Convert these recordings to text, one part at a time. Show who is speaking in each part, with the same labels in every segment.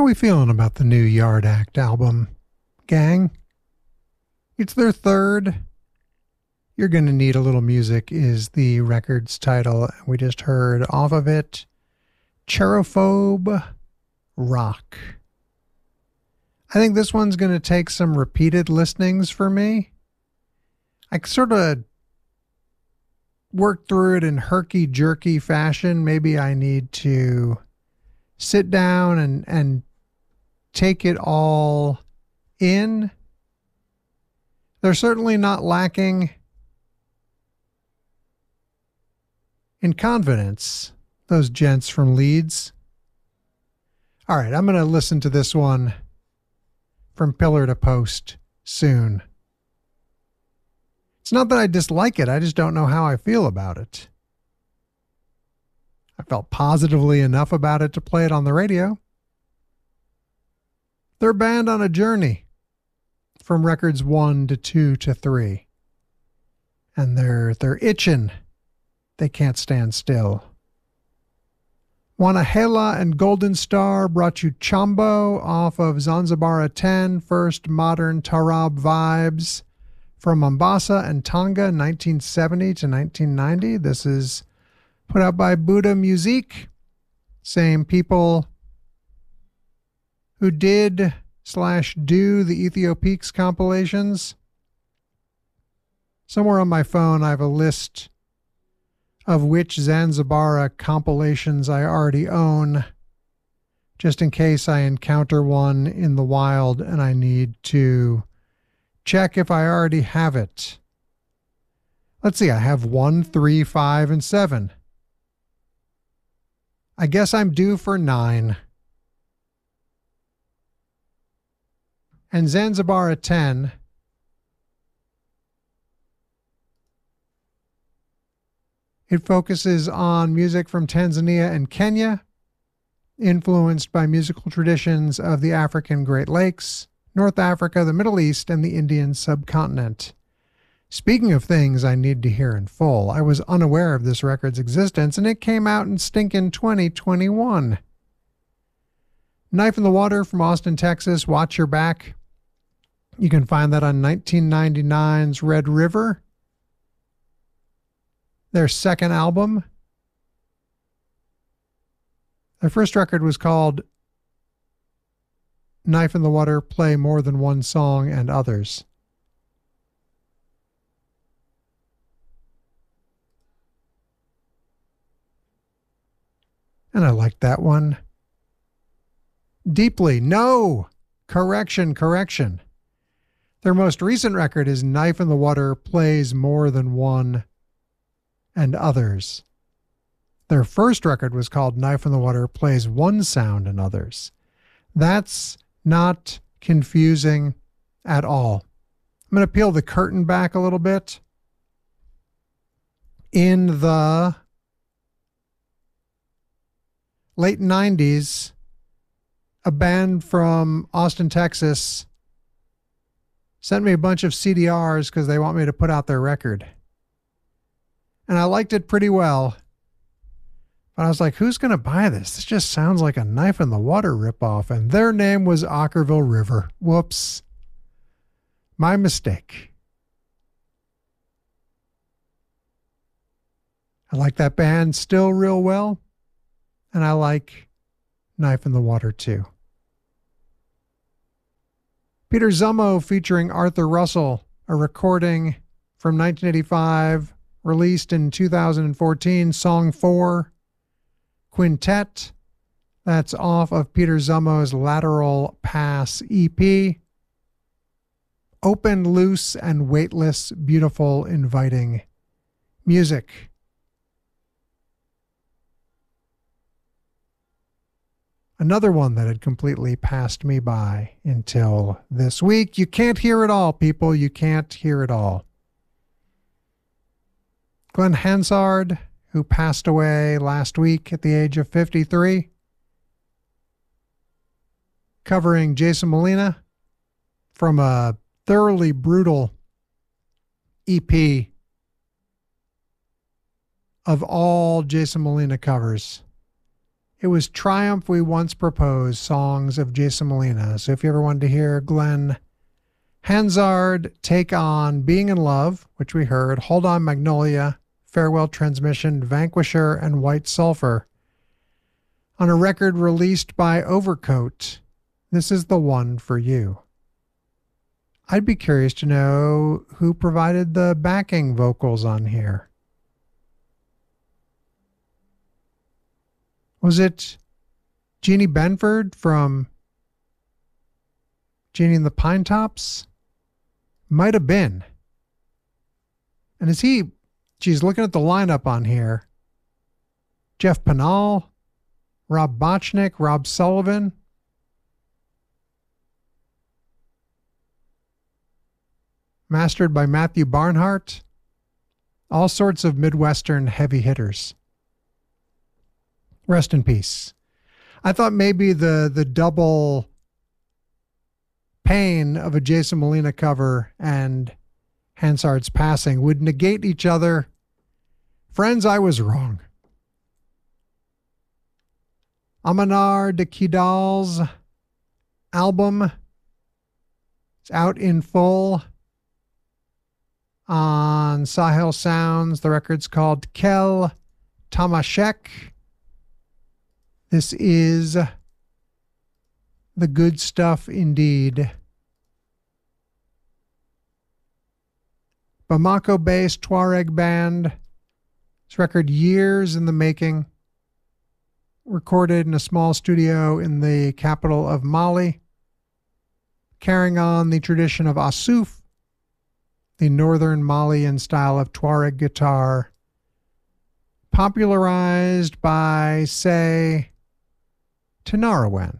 Speaker 1: we feeling about the new Yard Act album, gang? It's their third. You're Gonna Need a Little Music is the record's title. We just heard off of it Cherophobe Rock. I think this one's going to take some repeated listenings for me. I sort of worked through it in herky-jerky fashion. Maybe I need to sit down and take it all in. They're certainly not lacking in confidence, those gents from Leeds. All right, I'm going to listen to this one from pillar to post soon. It's not that I dislike it, I just don't know how I feel about it. I felt positively enough about it to play it on the radio. They're a band on a journey from records 1 to 2 to 3. And they're itching. They can't stand still. Wanahela and Golden Star brought you Chombo off of Zanzibara 10, first modern Tarab vibes from Mombasa and Tonga, 1970 to 1990. This is put out by Buddha Musique, same people who did / do the Ethiopiques compilations. Somewhere on my phone I have a list of which Zanzibara compilations I already own, just in case I encounter one in the wild and I need to check if I already have it. Let's see, I have 1, 3, 5, and 7. I guess I'm due for 9. And Zanzibara 10. It focuses on music from Tanzania and Kenya, influenced by musical traditions of the African Great Lakes, North Africa, the Middle East, and the Indian subcontinent. Speaking of things I need to hear in full, I was unaware of this record's existence, and it came out in stinking 2021. Knife in the Water from Austin, Texas, Watch Your Back. You can find that on 1999's Red River, their second album. Their first record was called Knife in the Water, Play More Than One Song and Others. And I liked that one deeply. No! Correction. Their most recent record is Knife in the Water, Plays More Than One and Others. Their first record was called Knife in the Water, Plays One Sound and Others. That's not confusing at all. I'm going to peel the curtain back a little bit. In the late 90s, a band from Austin, Texas sent me a bunch of CDRs because they want me to put out their record. And I liked it pretty well. But I was like, who's going to buy this? This just sounds like a Knife in the Water ripoff. And their name was Ockerville River. Whoops. My mistake. I like that band still real well. And I like Knife in the Water too. Peter Zummo featuring Arthur Russell, a recording from 1985, released in 2014, Song 4, Quintet. That's off of Peter Zummo's Lateral Pass EP. Open, loose, and weightless, beautiful, inviting music. Another one that had completely passed me by until this week. You can't hear it all, people. You can't hear it all. Glenn Hansard, who passed away last week at the age of 53, covering Jason Molina from a thoroughly brutal EP of all Jason Molina covers. It was Triumph We Once Proposed, songs of Jason Molina. So if you ever wanted to hear Glenn Hansard take on Being in Love, which we heard, Hold On Magnolia, Farewell Transmission, Vanquisher, and White Sulphur, on a record released by Overcoat, this is the one for you. I'd be curious to know who provided the backing vocals on here. Was it Jeannie Benford from Jeannie and the Pine Tops? Might have been. And geez, looking at the lineup on here, Jeff Penal, Rob Bochnik, Rob Sullivan. Mastered by Matthew Barnhart. All sorts of Midwestern heavy hitters. Rest in peace. I thought maybe the double pain of a Jason Molina cover and Hansard's passing would negate each other. Friends, I was wrong. Amanar de Kidal's album is out in full on Sahel Sounds. The record's called Kel Tamashek. This is the good stuff indeed. Bamako-based Tuareg band. This record, years in the making. Recorded in a small studio in the capital of Mali. Carrying on the tradition of Assouf, the northern Malian style of Tuareg guitar. Popularized by, say, Tinariwen.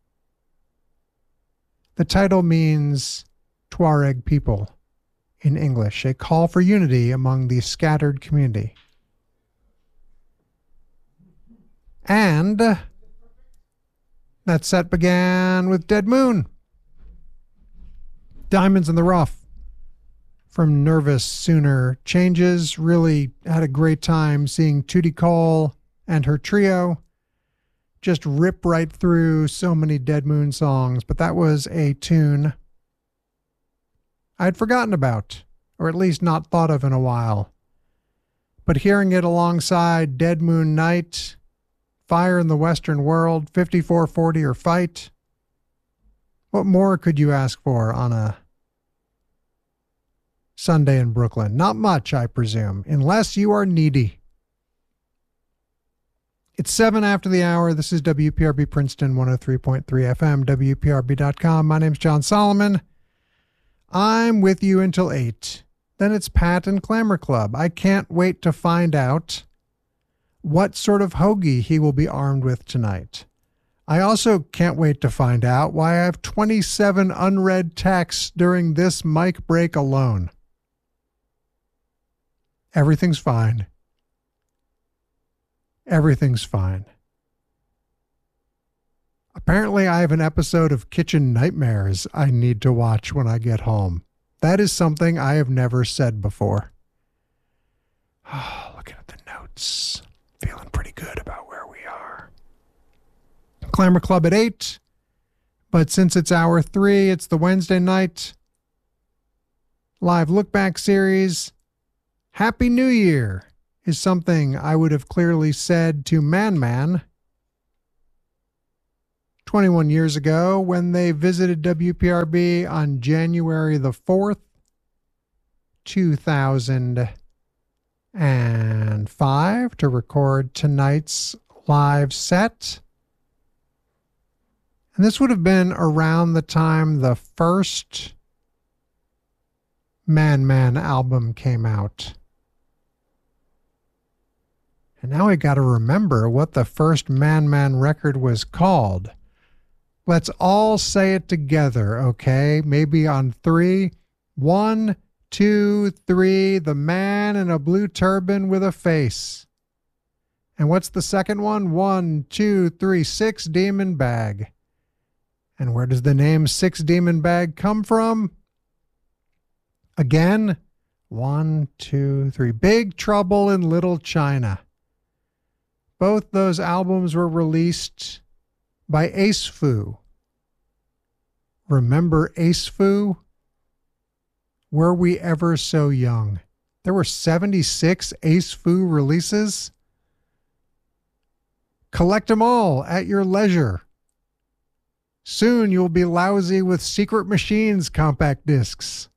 Speaker 1: The title means Tuareg people in English, a call for unity among the scattered community. And that set began with Dead Moon. Diamonds in the Rough from Nervous Sooner Changes. Really had a great time seeing Tootie Cole and her trio just rip right through so many Dead Moon songs. But that was a tune I'd forgotten about, or at least not thought of in a while. But hearing it alongside Dead Moon Night, Fire in the Western World, 5440 or Fight, what more could you ask for on a Sunday in Brooklyn? Not much, I presume, unless you are needy. It's 7 after the hour. This is WPRB Princeton 103.3 FM, WPRB.com. My name's John Solomon. I'm with you until 8. Then it's Pat and Clamor Club. I can't wait to find out what sort of hoagie he will be armed with tonight. I also can't wait to find out why I have 27 unread texts during this mic break alone. Everything's fine. Everything's fine. Apparently, I have an episode of Kitchen Nightmares I need to watch when I get home. That is something I have never said before. Oh, looking at the notes. Feeling pretty good about where we are. Clamor Club at 8. But since it's hour 3, it's the Wednesday night live look back series. Happy New Year is something I would have clearly said to Man Man 21 years ago when they visited WPRB on January the 4th, 2005 to record tonight's live set. And this would have been around the time the first Man Man album came out. And now I got to remember what the first Man Man record was called. Let's all say it together, okay? Maybe on 3. 1, 2, 3. The man in a blue turban with a face. And what's the second one? 1, 2, 3. Six Demon Bag. And where does the name Six Demon Bag come from? Again, 1, 2, 3. Big Trouble in Little China. Both those albums were released by Ace Fu. Remember Ace Fu? Were we ever so young? There were 76 Ace Fu releases. Collect them all at your leisure. Soon you'll be lousy with Secret Machines compact discs.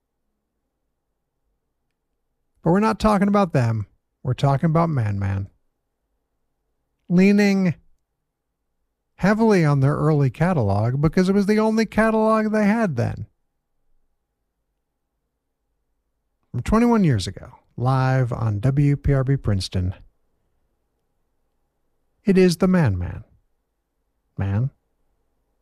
Speaker 1: But we're not talking about them. We're talking about Man Man. Leaning heavily on their early catalog because it was the only catalog they had then. From 21 years ago, live on WPRB Princeton, it is the Man Man. Man.